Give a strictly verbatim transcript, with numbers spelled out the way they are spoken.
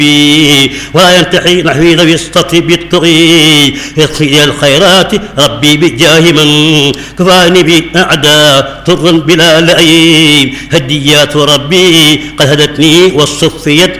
ولا ينتحي نحوي ذوي السطي بالطغي. اغفر لي الخيرات ربي بجاه من كفاني بأعداء طر بلا لئيم. هديات ربي قد هدتني والصفيت